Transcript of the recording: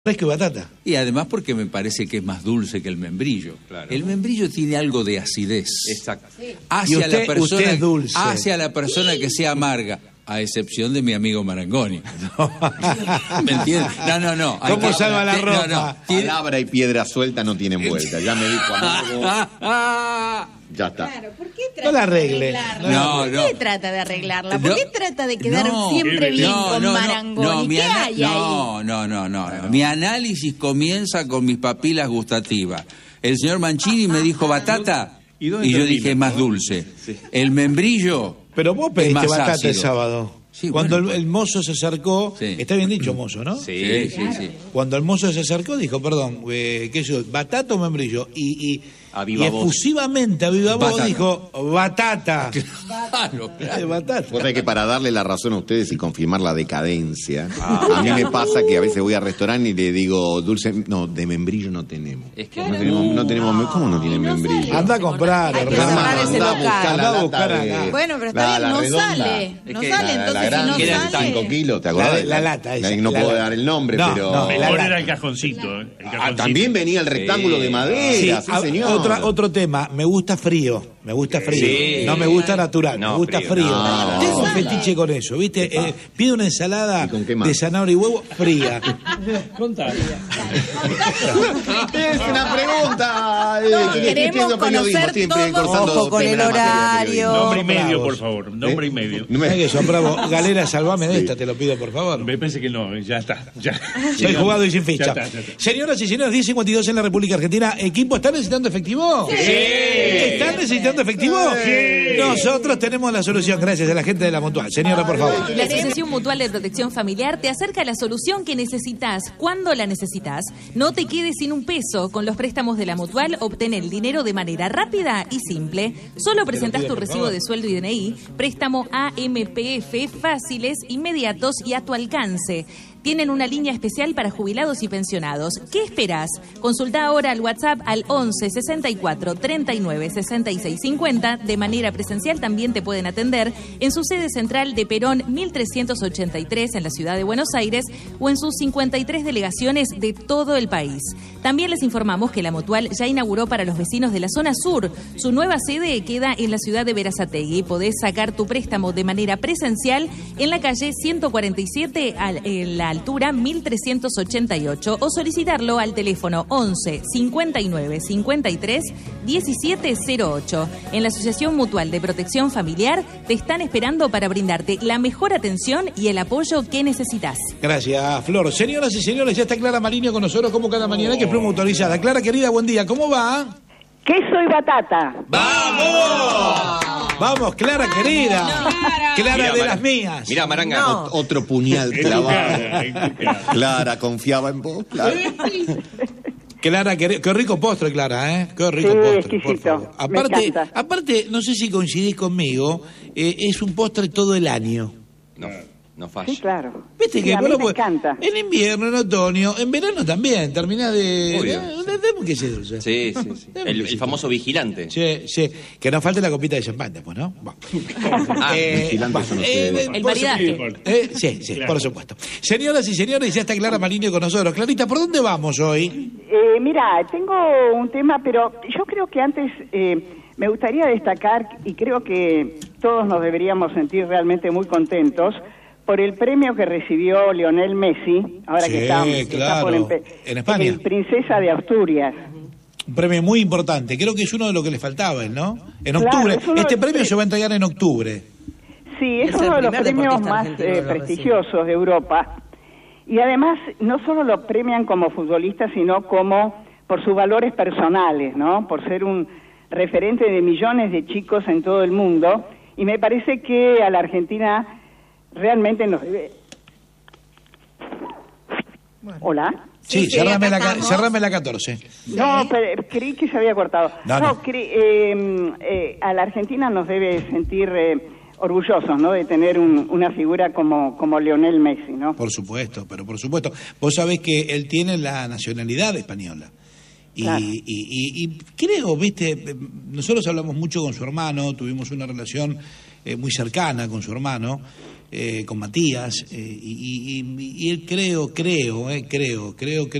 Fresco y batata. Y además porque me parece que es más dulce que el membrillo. Claro. El membrillo tiene algo de acidez. Exacto. Sí. Hacia la persona que sea amarga, a excepción de mi amigo Marangoni. ¿Me entiendes? No. ¿Cómo salva la ropa? Palabra y piedra suelta no tienen vuelta. Ya me dijo amargo. Ya está. Claro, ¿por qué trata No la arregle. de arreglarla? ¿Por qué trata de arreglarla? ¿Por qué trata de quedar siempre bien con Marangoni? ¿Qué hay ahí? No. Mi análisis comienza con mis papilas gustativas. El señor Mancini me dijo batata y yo dije más dulce. Sí. El membrillo. Pero vos pediste batata ácido. el sábado. Sí, cuando bueno. el mozo se acercó, sí. Está bien dicho mozo, ¿no? Sí. Cuando el mozo se acercó dijo, perdón, ¿qué yo? ¿Batata o membrillo? Y efusivamente a viva voz dijo, batata. Claro. Batata. Vos sabés que para darle la razón a ustedes y confirmar la decadencia, a mí me pasa que a veces voy al restaurante y le digo, dulce, no, de membrillo no tenemos. Es que no tenemos, ¿cómo no tienen membrillo? Anda a comprar, Hay que hermano. cerrar ese Anda a local. buscar la Anda a lata buscar de- acá. Bueno, pero está bien, no redonda. sale. No sale, entonces la grande, si que no era de sale... 5 kilos, ¿te acordás? La lata esa. No La puedo lata. dar el nombre, No, pero... no, Mejor la era el lata. cajoncito. El cajoncito. También venía el rectángulo de madera, sí, señor. Otro tema, me gusta frío. Sí. No me gusta natural, No, me gusta frío. frío. No. Tengo un fetiche con eso, ¿viste? Pido una ensalada ¿Y con qué más? de zanahoria y huevo fría. Es una pregunta. Queremos conocer todo. Ojo con el horario. Nombre y medio, Bravos. por favor. Nombre y medio. ¿Sabes qué son bravos? Galera, salvame de esta, te lo pido, por favor. Me parece que no, ya está. Ya. Soy jugado y sin ficha. Ya está. Señoras y señores, 10:52 en la República Argentina. ¿Equipo está necesitando efectivo? Sí. ¿Están necesitando efectivo? Sí. Nosotros tenemos la solución, gracias a la gente de la Mutual. Señora, por favor. La Asociación Mutual de Protección Familiar te acerca a la solución que necesitas cuando la necesitas. No te quedes sin un peso. Con los préstamos de la Mutual, obtén el dinero de manera rápida y simple. Solo presentás tu recibo de sueldo y DNI. Préstamo AMPF, fáciles, inmediatos y a tu alcance. Tienen una línea especial para jubilados y pensionados. ¿Qué esperás? Consulta ahora al WhatsApp al 11 64 39 66 50. De manera presencial también te pueden atender en su sede central de Perón 1383 en la ciudad de Buenos Aires o en sus 53 delegaciones de todo el país. También les informamos que la Mutual ya inauguró para los vecinos de la zona sur. Su nueva sede queda en la ciudad de Berazategui. Podés sacar tu préstamo de manera presencial en la calle 147 en la altura 1388 o solicitarlo al teléfono 11 59 53 1708. En la Asociación Mutual de Protección Familiar te están esperando para brindarte la mejor atención y el apoyo que necesitas. Gracias, Flor. Señoras y señores, ya está Clara Marinho con nosotros como cada mañana, que es pluma autorizada. Clara, querida, buen día. ¿Cómo va? ¿Qué soy batata? ¡Vamos! Vamos, Clara, querida. Clara Mirá, de Mara- las mías. Mirá, Maranga. No. Otro puñal En tu clavado. cara, en tu cara. Clara, confiaba en vos, Clara. Clara, qué rico postre, Clara, ¿eh? Qué rico Sí, postre, por exquisito. favor. Me encanta. Aparte, no sé si coincidís conmigo, es un postre todo el año. No falla. Sí, claro. Viste Sí, que a mí me encanta. En invierno, en otoño, en verano también, terminás de... Obvio. ¿De qué se dulce? Sí. El famoso vigilante. Sí, que no falte la copita de champán después, ¿no? Bueno. Vigilantes son ustedes. El por maridaje. Sí, Claro. por supuesto. Señoras y señores, ya está Clara Marinho con nosotros. Clarita, ¿por dónde vamos hoy? Mira, tengo un tema, pero yo creo que antes me gustaría destacar, y creo que todos nos deberíamos sentir realmente muy contentos, por el premio que recibió Lionel Messi, ahora Sí, que está claro. En España. el Princesa de Asturias. Un premio muy importante. Creo que es uno de los que le faltaba, ¿no? En Claro, octubre. es uno Este de- premio se va a entregar en octubre. Sí, es Es uno el de los primer premios deportista más argentino que lo prestigiosos de Europa. Y además, no solo lo premian como futbolista, sino como por sus valores personales, ¿no? Por ser un referente de millones de chicos en todo el mundo. Y me parece que a la Argentina realmente nos debe... ¿Hola? Sí, Sí, cerrame acá la, estamos. cerrame la 14. No, pero creí que se había cortado. No. A la Argentina nos debe sentir orgullosos, ¿no? De tener una figura como Lionel Messi, ¿no? Por supuesto, pero por supuesto. Vos sabés que él tiene la nacionalidad española. Y, Claro. y creo, viste, nosotros hablamos mucho con su hermano, tuvimos una relación muy cercana con su hermano, con Matías, y él creo